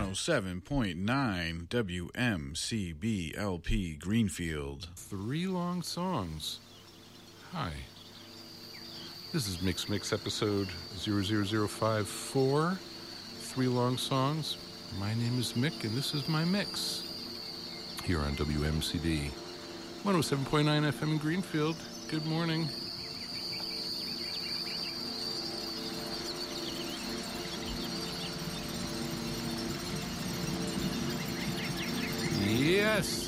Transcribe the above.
107.9 WMCBLP Greenfield. 3 long songs. Hi. This is Mix episode 00054. 3 long songs. My name is Mick, and this is my mix. Here on WMCB 107.9 FM in Greenfield. Good morning. Yes.